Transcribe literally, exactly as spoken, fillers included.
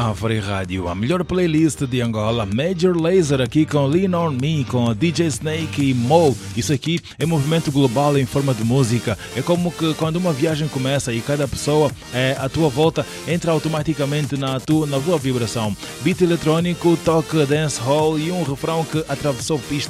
Afri Rádio, a melhor playlist de Angola. Major Lazer aqui com Lean On Me, com D J Snake e Mo. Isso aqui é movimento global em forma de música. É como que quando uma viagem começa e cada pessoa é, à tua volta entra automaticamente na tua, na tua vibração. Beat eletrônico, toque dancehall e um refrão que atravessou pista